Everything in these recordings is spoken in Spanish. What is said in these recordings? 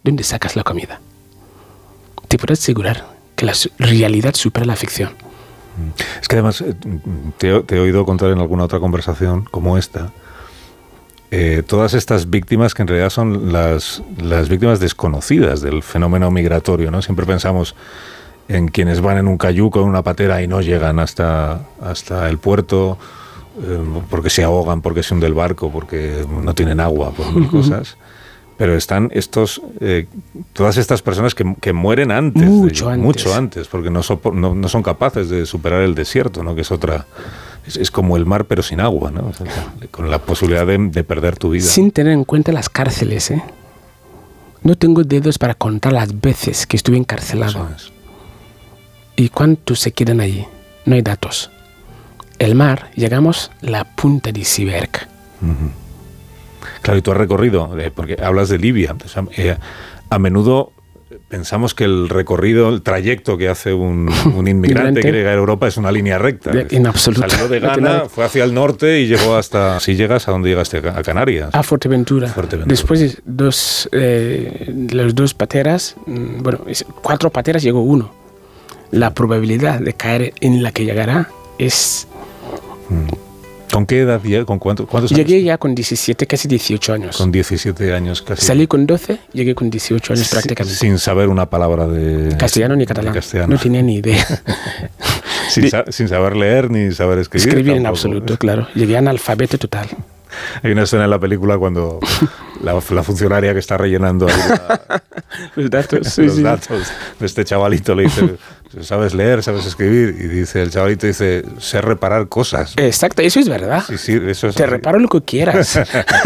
¿dónde sacas la comida? Te puedo asegurar que la realidad supera la ficción. Es que además te he oído contar en alguna otra conversación como esta, todas estas víctimas que en realidad son las víctimas desconocidas del fenómeno migratorio, ¿no? Siempre pensamos en quienes van en un cayuco, en una patera y no llegan hasta el puerto, porque se ahogan, porque se hunde el barco, porque no tienen agua, por mil cosas. Pero están todas estas personas que mueren antes, mucho antes, porque no son capaces de superar el desierto, ¿no? Que es otra... Es como el mar, pero sin agua, ¿no? O sea, con la posibilidad de perder tu vida. Sin tener en cuenta las cárceles, ¿eh? No tengo dedos para contar las veces que estuve encarcelado. ¿Y cuántos se quedan allí? No hay datos. El mar, llegamos a la punta de iceberg. Claro, y tú has recorrido, porque hablas de Libia. A menudo pensamos que el recorrido, el trayecto que hace un inmigrante que llega a Europa es una línea recta. En absoluto. Salió de Ghana, fue hacia el norte y llegó hasta... Si llegas, ¿a dónde llegaste? A Canarias. A Fuerteventura. Después los dos pateras, 4 pateras llegó uno. La probabilidad de caer en la que llegará es... ¿Con qué edad? ¿Cuántos años? Llegué ya con 17, casi 18 años. Con 17 años casi. Salí con 12, llegué con 18 años prácticamente. Sin saber una palabra de... Castellano ni catalán. No tenía ni idea. sin saber leer ni saber escribir. Escribir en absoluto, claro. Llegué analfabeto total. Hay una escena en la película cuando la funcionaria que está rellenando ahí los datos de este chavalito le dice, ¿sabes leer, sabes escribir? Y dice el chavalito, sé reparar cosas. Exacto, eso es verdad. Sí, eso es. Te reparo lo que quieras.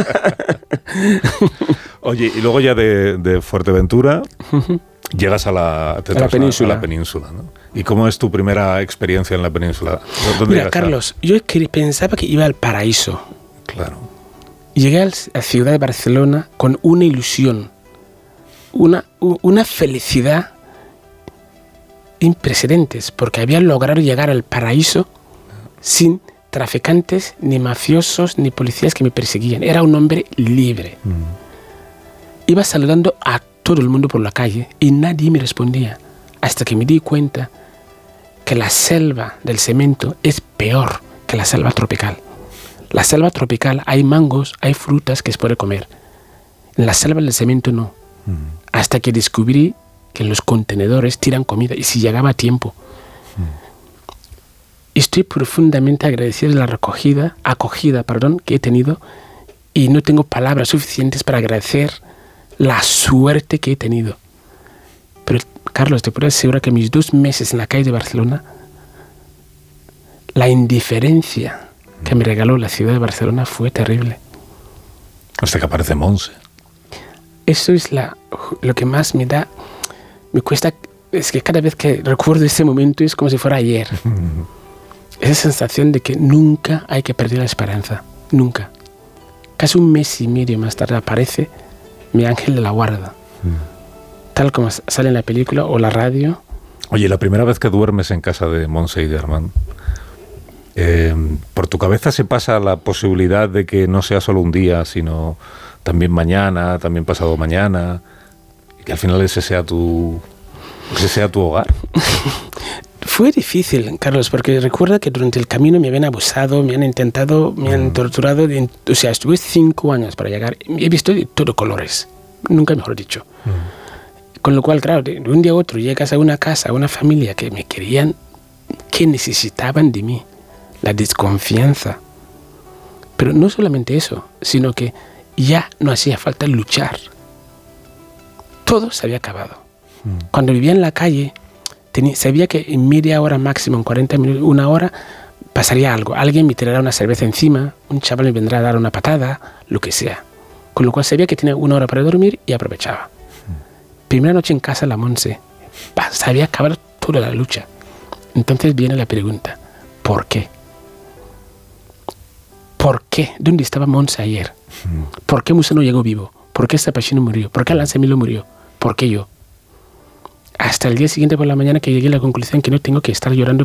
Oye, y luego ya de Fuerteventura llegas a la península, ¿no? ¿Y cómo es tu primera experiencia en la península? Mira, Carlos, yo pensaba que iba al paraíso. Claro. Llegué a la ciudad de Barcelona con una ilusión, una felicidad sin precedentes, porque había logrado llegar al paraíso sin traficantes, ni mafiosos, ni policías que me perseguían. Era un hombre libre. Iba saludando a todo el mundo por la calle y nadie me respondía, hasta que me di cuenta que la selva del cemento es peor que la selva tropical. La selva tropical hay mangos, hay frutas que se puede comer. En la selva del cemento no. Hasta que descubrí que en los contenedores tiran comida y si llegaba a tiempo. Estoy profundamente agradecido de la acogida que he tenido y no tengo palabras suficientes para agradecer la suerte que he tenido. Pero, Carlos, te puedo asegurar que mis 2 meses en la calle de Barcelona, la indiferencia que me regaló la ciudad de Barcelona fue terrible. Hasta que aparece Montse. Eso es lo que más me cuesta, es que cada vez que recuerdo ese momento es como si fuera ayer. Esa sensación de que nunca hay que perder la esperanza, nunca. Casi 1 mes y medio más tarde aparece mi ángel de la guarda, tal como sale en la película o la radio. Oye, la primera vez que duermes en casa de Montse y de Armand, ¿por tu cabeza se pasa la posibilidad de que no sea solo un día, sino también mañana, también pasado mañana, y que al final ese sea tu hogar? Fue difícil, Carlos, porque recuerda que durante el camino me habían abusado, me han intentado, me han torturado. O sea, estuve 5 años para llegar. He visto de todo colores, nunca mejor dicho. Con lo cual, claro, de un día a otro llegas a una casa, a una familia que me querían, que necesitaban de mí. La desconfianza. Pero no solamente eso, sino que ya no hacía falta luchar. Todo se había acabado. Cuando vivía en la calle, sabía que en media hora máximo, en 40 minutos, 1 hora, pasaría algo. Alguien me tirará una cerveza encima, un chaval me vendrá a dar una patada, lo que sea. Con lo cual sabía que tenía 1 hora para dormir y aprovechaba. Primera noche en casa, la Montse. Se había acabado toda la lucha. Entonces viene la pregunta, ¿por qué? ¿Por qué? ¿Dónde estaba Montse ayer? ¿Por qué Musa no llegó vivo? ¿Por qué Sapachino murió? ¿Por qué Lanzamilo murió? ¿Por qué yo? Hasta el día siguiente por la mañana que llegué a la conclusión que no tengo que estar llorando